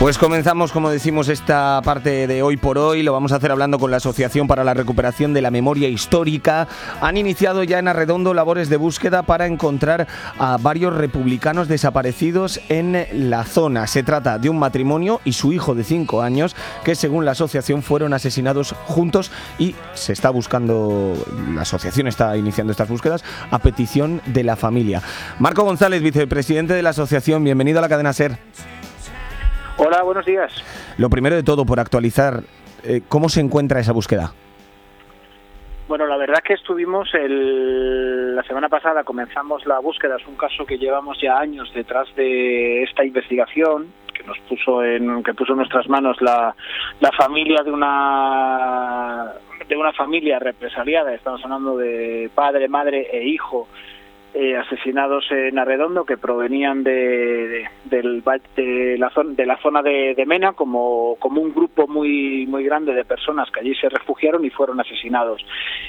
Pues comenzamos, como decimos, esta parte de Hoy por Hoy. Lo vamos a hacer hablando con la Asociación para la Recuperación de la Memoria Histórica. Han iniciado ya en Arredondo labores de búsqueda para encontrar a varios republicanos desaparecidos en la zona. Se trata de un matrimonio y su hijo de 5 años que, según la asociación, fueron asesinados juntos y se está buscando, la asociación está iniciando estas búsquedas a petición de la familia. Marco González, vicepresidente de la asociación, bienvenido a la cadena SER. Hola, buenos días. Lo primero de todo, por actualizar, ¿cómo se encuentra esa búsqueda? Bueno, la verdad que estuvimos la semana pasada, comenzamos la búsqueda. Es un caso que llevamos ya años detrás de esta investigación que puso en nuestras manos la familia de una familia represaliada. Estamos hablando de padre, madre e hijo asesinados en Arredondo, que provenían de la zona de Mena, como un grupo muy grande de personas que allí se refugiaron y fueron asesinados.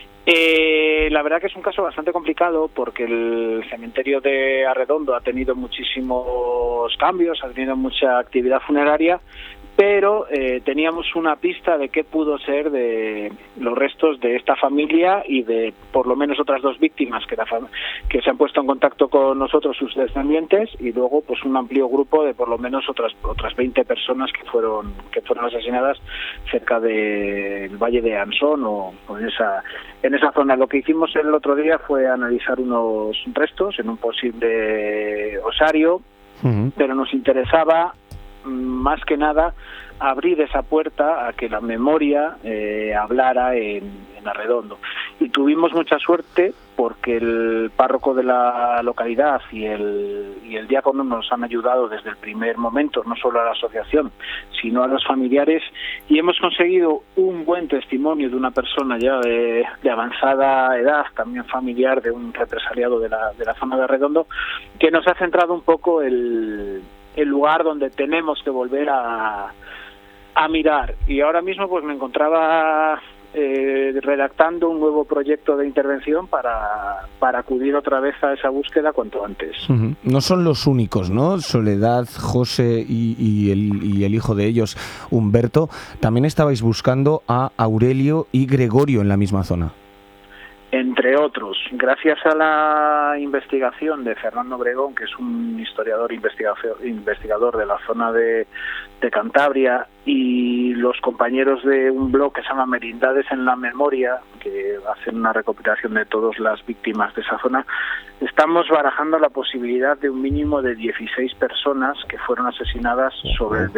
La verdad que es un caso bastante complicado porque el cementerio de Arredondo ha tenido muchísimos cambios, ha tenido mucha actividad funeraria, pero teníamos una pista de qué pudo ser de los restos de esta familia y de por lo menos otras 2 víctimas que se han puesto en contacto con nosotros, sus descendientes, y luego pues un amplio grupo de por lo menos otras 20 personas que fueron asesinadas cerca del Valle de Ansón o en esa zona. Lo que hicimos el otro día fue analizar unos restos en un posible osario, pero nos interesaba más que nada abrir esa puerta a que la memoria hablara en Arredondo. Y tuvimos mucha suerte porque el párroco de la localidad y el diácono nos han ayudado desde el primer momento, no solo a la asociación, sino a los familiares, y hemos conseguido un buen testimonio de una persona ya de avanzada edad, también familiar de un represaliado de la zona de Arredondo, que nos ha centrado un poco el lugar donde tenemos que volver a mirar. Y ahora mismo pues me encontraba redactando un nuevo proyecto de intervención para acudir otra vez a esa búsqueda cuanto antes. No son los únicos, ¿no? Soledad, José y el hijo de ellos, Humberto. También estabais buscando a Aurelio y Gregorio en la misma zona. Entre otros, gracias a la investigación de Fernando Obregón, que es un historiador investigador de la zona de Cantabria, y los compañeros de un blog que se llama Merindades en la Memoria, que hacen una recopilación de todas las víctimas de esa zona, estamos barajando la posibilidad de un mínimo de 16 personas que fueron asesinadas sobre el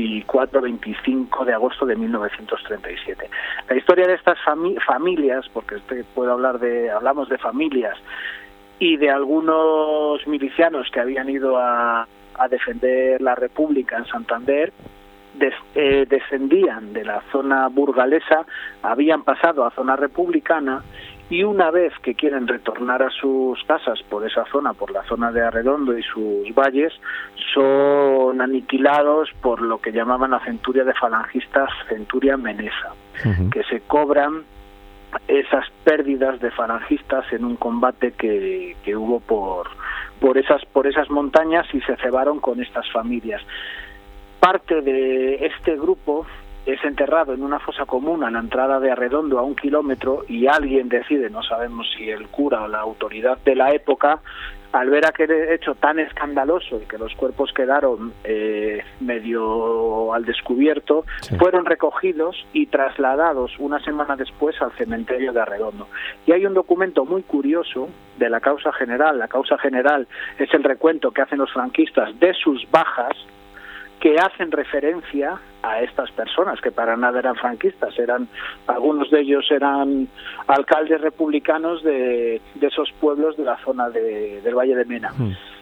24-25 de agosto de 1937. La historia de estas familias, porque hablamos de familias y de algunos milicianos que habían ido a defender la República en Santander, descendían de la zona burgalesa, habían pasado a zona republicana, y una vez que quieren retornar a sus casas por esa zona, por la zona de Arredondo y sus valles, son aniquilados por lo que llamaban la centuria de falangistas, centuria menesa, que se cobran esas pérdidas de falangistas en un combate que hubo por esas montañas, y se cebaron con estas familias. Parte de este grupo es enterrado en una fosa común a la entrada de Arredondo a 1 kilómetro, y alguien decide, no sabemos si el cura o la autoridad de la época, al ver aquel hecho tan escandaloso y que los cuerpos quedaron medio al descubierto, fueron recogidos y trasladados una semana después al cementerio de Arredondo. Y hay un documento muy curioso de la causa general. La causa general es el recuento que hacen los franquistas de sus bajas, que hacen referencia a estas personas, que para nada eran franquistas, algunos de ellos eran alcaldes republicanos de esos pueblos de la zona del Valle de Mena.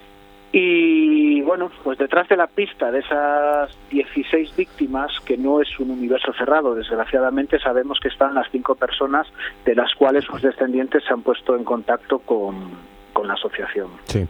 Y bueno, pues detrás de la pista de esas 16 víctimas, que no es un universo cerrado, desgraciadamente sabemos que están las 5 personas de las cuales sus descendientes se han puesto en contacto con la asociación. Sí.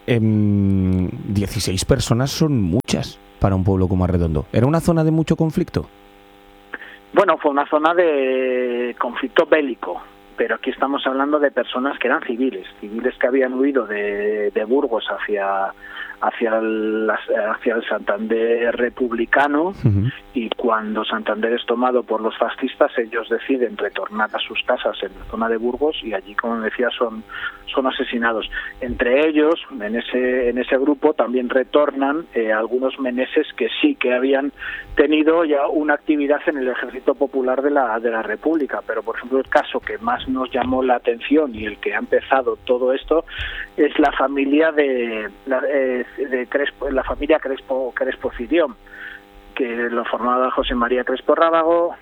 16 personas son muchas para un pueblo como Arredondo. ¿Era una zona de mucho conflicto? Bueno, fue una zona de conflicto bélico, pero aquí estamos hablando de personas que eran civiles que habían huido de Burgos hacia el Santander republicano. Y cuando Santander es tomado por los fascistas, ellos deciden retornar a sus casas en la zona de Burgos y allí, como decía, son asesinados. Entre ellos, en ese grupo también retornan algunos meneses que sí que habían tenido ya una actividad en el Ejército Popular de la República, pero por ejemplo el caso que más nos llamó la atención y el que ha empezado todo esto es la familia de Crespo, la familia Crespo Cirión, que lo formaba José María Crespo Rábago,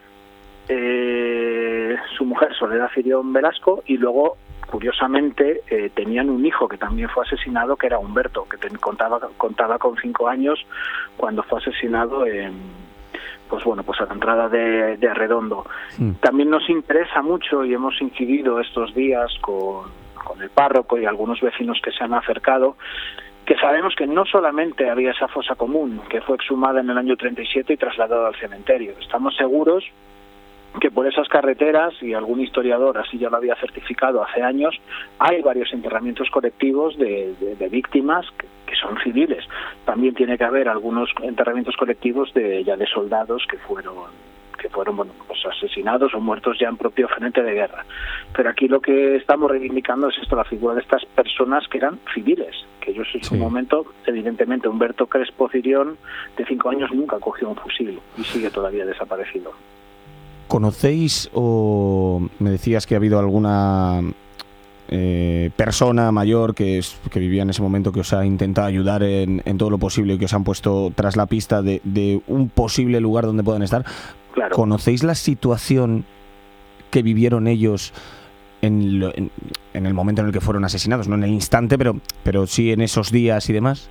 su mujer Soledad Cirión Velasco, y luego curiosamente tenían un hijo que también fue asesinado, que era Humberto, que contaba con 5 años cuando fue asesinado pues a la entrada de Arredondo. También nos interesa mucho y hemos incidido estos días con el párroco y algunos vecinos que se han acercado, que sabemos que no solamente había esa fosa común, que fue exhumada en el año 37 y trasladada al cementerio. Estamos seguros que por esas carreteras, y algún historiador así ya lo había certificado hace años, hay varios enterramientos colectivos de víctimas que son civiles. También tiene que haber algunos enterramientos colectivos de soldados que fueron asesinados o muertos ya en propio frente de guerra. Pero aquí lo que estamos reivindicando es la figura de estas personas que eran civiles, que ellos en su momento, evidentemente, Humberto Crespo Cirión, de 5 años, nunca cogió un fusil y sigue todavía desaparecido. ¿Conocéis o me decías que ha habido alguna persona mayor que vivía en ese momento, que os ha intentado ayudar en todo lo posible y que os han puesto tras la pista de un posible lugar donde puedan estar? Claro. ¿Conocéis la situación que vivieron ellos en el momento en el que fueron asesinados? No en el instante, pero sí en esos días y demás.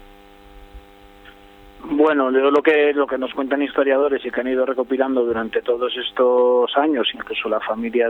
Bueno, lo que nos cuentan historiadores y que han ido recopilando durante todos estos años, incluso la familia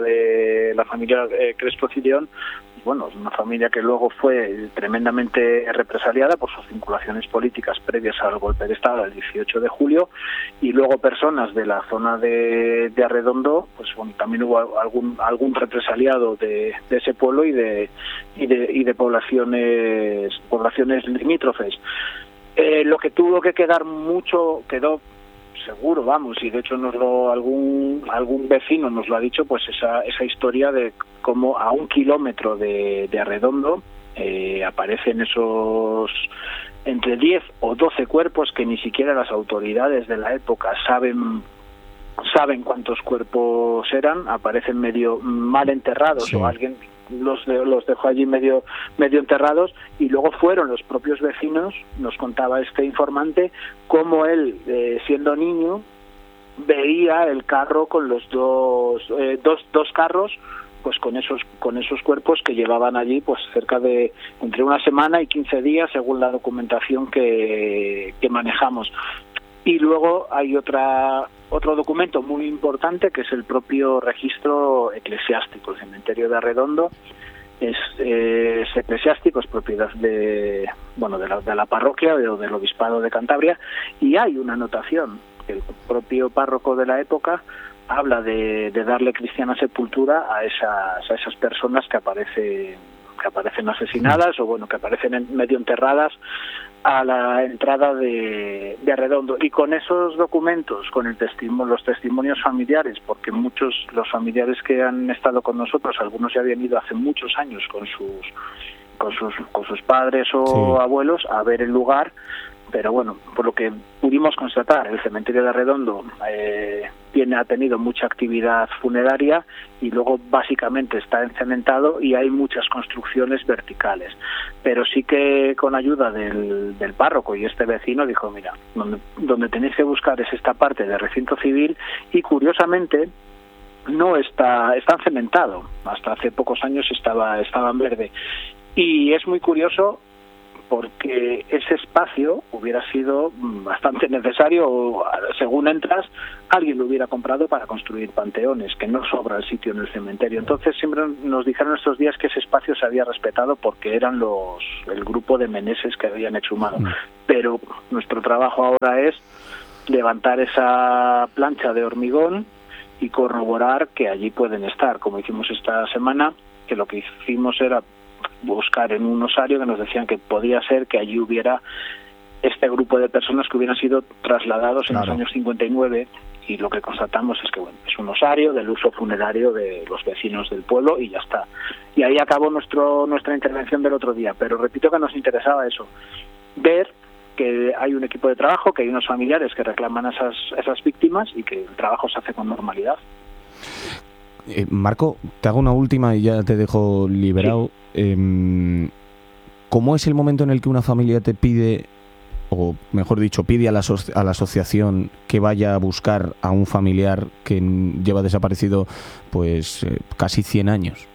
Crespo Cirión, bueno, es una familia que luego fue tremendamente represaliada por sus vinculaciones políticas previas al golpe de Estado del 18 de julio, y luego personas de la zona de Arredondo, pues bueno, también hubo algún represaliado de ese pueblo y de poblaciones limítrofes. Lo que tuvo que quedar mucho quedó seguro, vamos, y de hecho algún vecino nos lo ha dicho, pues esa historia de cómo a 1 kilómetro de Arredondo aparecen esos entre 10 o 12 cuerpos que ni siquiera las autoridades de la época saben cuántos cuerpos eran, aparecen medio mal enterrados, o alguien los dejó allí medio enterrados, y luego fueron los propios vecinos, nos contaba este informante, cómo él, siendo niño, veía el carro con los dos carros, pues con esos cuerpos que llevaban allí pues cerca de entre 1 semana y 15 días, según la documentación que manejamos. Y luego hay otro documento muy importante, que es el propio registro eclesiástico. El cementerio de Arredondo es eclesiástico, es propiedad de la parroquia o del obispado de Cantabria, y hay una anotación. El propio párroco de la época habla de darle cristiana sepultura a esas personas que aparecen asesinadas, o bueno, que aparecen medio enterradas a la entrada de Arredondo. Y con esos documentos, con los testimonios familiares, porque los familiares que han estado con nosotros, algunos ya habían ido hace muchos años con sus padres o abuelos a ver el lugar, pero bueno, por lo que pudimos constatar, el cementerio de Arredondo ha tenido mucha actividad funeraria, y luego básicamente está encementado y hay muchas construcciones verticales. Pero sí que con ayuda del párroco y este vecino dijo, mira, donde tenéis que buscar es esta parte de recinto civil, y curiosamente no está encementado. Hasta hace pocos años estaba en verde. Y es muy curioso porque ese espacio hubiera sido bastante necesario, o según entras, alguien lo hubiera comprado para construir panteones, que no sobra el sitio en el cementerio. Entonces siempre nos dijeron estos días que ese espacio se había respetado porque eran el grupo de meneses que habían exhumado. Pero nuestro trabajo ahora es levantar esa plancha de hormigón y corroborar que allí pueden estar, como hicimos esta semana, que lo que hicimos era buscar en un osario que nos decían que podía ser que allí hubiera este grupo de personas que hubieran sido trasladados en los años 59, y lo que constatamos es que es un osario del uso funerario de los vecinos del pueblo y ya está. Y ahí acabó nuestra intervención del otro día, pero repito que nos interesaba eso, ver que hay un equipo de trabajo, que hay unos familiares que reclaman a esas víctimas y que el trabajo se hace con normalidad. Marco, te hago una última y ya te dejo liberado. Sí. ¿Cómo es el momento en el que una familia te pide, o mejor dicho, pide a la asociación que vaya a buscar a un familiar que lleva desaparecido pues casi 100 años?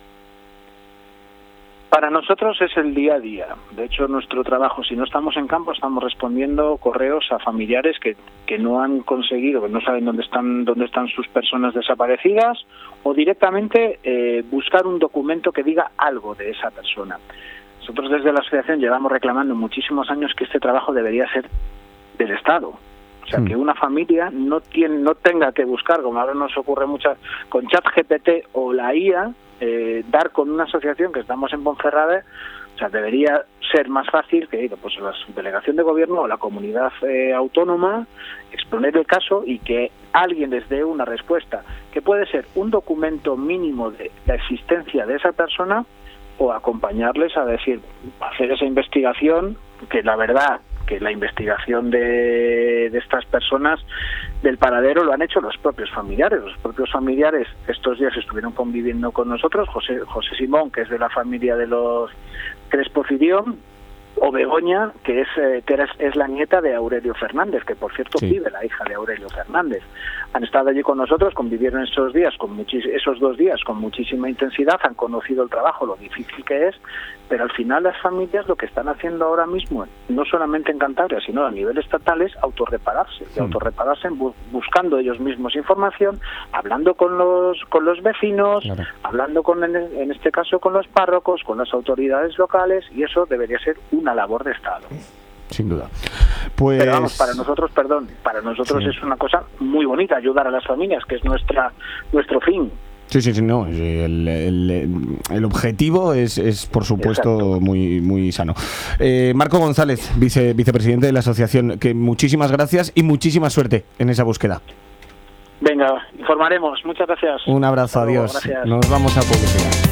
Para nosotros es el día a día. De hecho, nuestro trabajo, si no estamos en campo, estamos respondiendo correos a familiares que no han conseguido, que no saben dónde están sus personas desaparecidas, o directamente buscar un documento que diga algo de esa persona. Nosotros desde la asociación llevamos reclamando muchísimos años que este trabajo debería ser del Estado. O sea, que una familia no tenga que buscar, como ahora nos ocurre muchas, con ChatGPT o la IA, dar con una asociación que estamos en Ponferrada. O sea, debería ser más fácil que pues la subdelegación de gobierno o la comunidad autónoma exponer el caso y que alguien les dé una respuesta, que puede ser un documento mínimo de la existencia de esa persona, o acompañarles a hacer esa investigación, que la verdad que la investigación de estas personas del paradero lo han hecho los propios familiares. Los propios familiares estos días estuvieron conviviendo con nosotros, José Simón, que es de la familia de los Crespo Fidión, o Begoña, que es la nieta de Aurelio Fernández, que por cierto vive la hija de Aurelio Fernández. Han estado allí con nosotros, convivieron esos 2 días con muchísima intensidad, han conocido el trabajo, lo difícil que es, pero al final las familias lo que están haciendo ahora mismo, no solamente en Cantabria, sino a nivel estatal, es autorrepararse, buscando ellos mismos información, hablando con los vecinos, hablando en este caso con los párrocos, con las autoridades locales, y eso debería ser una labor de Estado. Sin duda. Pues... Pero vamos, para nosotros es una cosa muy bonita ayudar a las familias, que es nuestro fin. Sí, no. El objetivo es por supuesto, muy, muy sano. Marco González, vicepresidente de la asociación, que muchísimas gracias y muchísima suerte en esa búsqueda. Venga, informaremos. Muchas gracias. Un abrazo, adiós. Gracias. Nos vamos a publicidad.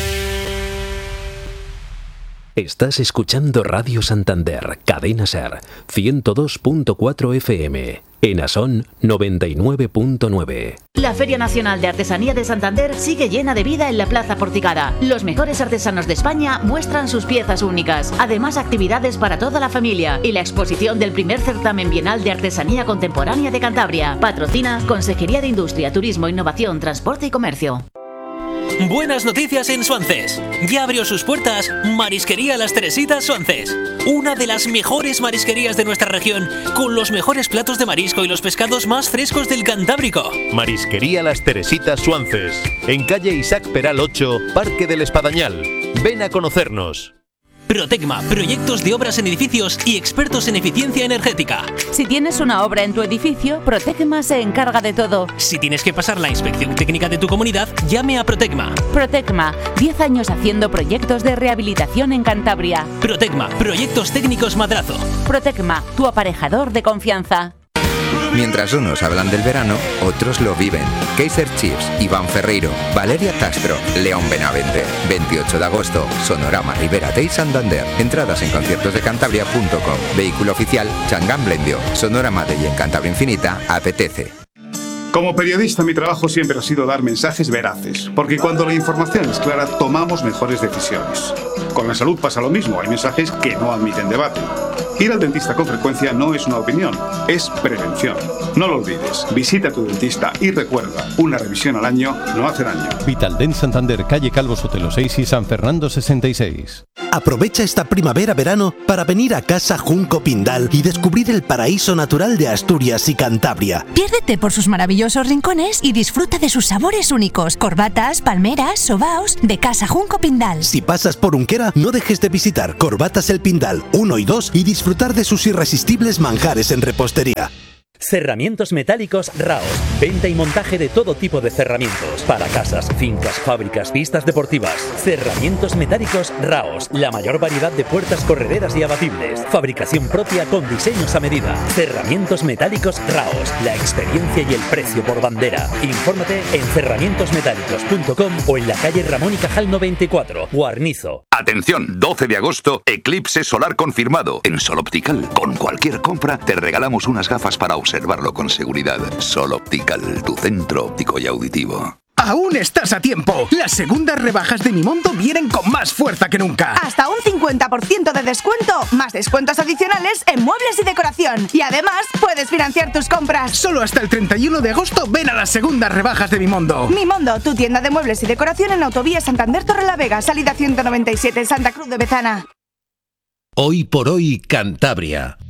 Estás escuchando Radio Santander, Cadena Ser, 102.4 FM, en Asón 99.9. La Feria Nacional de Artesanía de Santander sigue llena de vida en la Plaza Porticada. Los mejores artesanos de España muestran sus piezas únicas. Además, actividades para toda la familia y la exposición del primer certamen bienal de artesanía contemporánea de Cantabria. Patrocina Consejería de Industria, Turismo, Innovación, Transporte y Comercio. Buenas noticias en Suances. Ya abrió sus puertas Marisquería Las Teresitas Suances. Una de las mejores marisquerías de nuestra región, con los mejores platos de marisco y los pescados más frescos del Cantábrico. Marisquería Las Teresitas Suances. En calle Isaac Peral 8, Parque del Espadañal. Ven a conocernos. Protecma, proyectos de obras en edificios y expertos en eficiencia energética. Si tienes una obra en tu edificio, Protecma se encarga de todo. Si tienes que pasar la inspección técnica de tu comunidad, llame a Protecma. Protecma, 10 años haciendo proyectos de rehabilitación en Cantabria. Protecma, proyectos técnicos Madrazo. Protecma, tu aparejador de confianza. Mientras unos hablan del verano, otros lo viven. Kaiser Chiefs, Iván Ferreiro, Valeria Castro, León Benavente. 28 de agosto, Sonorama Ribera Day Santander. Entradas en conciertosdecantabria.com. Vehículo oficial, Changán Blendio. Sonorama Day en Cantabria Infinita, apetece. Como periodista, mi trabajo siempre ha sido dar mensajes veraces, porque cuando la información es clara, tomamos mejores decisiones. Con la salud pasa lo mismo, hay mensajes que no admiten debate. Ir al dentista con frecuencia no es una opinión, es prevención. No lo olvides, visita a tu dentista y recuerda, una revisión al año no hace daño. Vitaldent Santander, calle Calvo Sotelo 6 y San Fernando 66. Aprovecha esta primavera-verano para venir a Casa Junco Pindal y descubrir el paraíso natural de Asturias y Cantabria. Piérdete por sus maravillosos rincones y disfruta de sus sabores únicos. Corbatas, palmeras, sobaos de Casa Junco Pindal. Si pasas por Unquera, no dejes de visitar Corbatas El Pindal 1 y 2 y disfrutar de sus irresistibles manjares en repostería. Cerramientos metálicos Raos. Venta y montaje de todo tipo de cerramientos. Para casas, fincas, fábricas, pistas deportivas. Cerramientos metálicos Raos. La mayor variedad de puertas correderas y abatibles. Fabricación propia con diseños a medida. Cerramientos metálicos Raos. La experiencia y el precio por bandera. Infórmate en cerramientosmetálicos.com o en la calle Ramón y Cajal 94, Guarnizo. Atención, 12 de agosto, eclipse solar confirmado. En Sol Optical, con cualquier compra, te regalamos unas gafas para observarlo con seguridad. Sol Optical, tu centro óptico y auditivo. ¡Aún estás a tiempo! Las segundas rebajas de Mimondo vienen con más fuerza que nunca. Hasta un 50% de descuento, más descuentos adicionales en muebles y decoración. Y además, puedes financiar tus compras. Solo hasta el 31 de agosto ven a las segundas rebajas de Mimondo. Mimondo, tu tienda de muebles y decoración en Autovía Santander Torrelavega, salida 197 en Santa Cruz de Bezana. Hoy por hoy, Cantabria.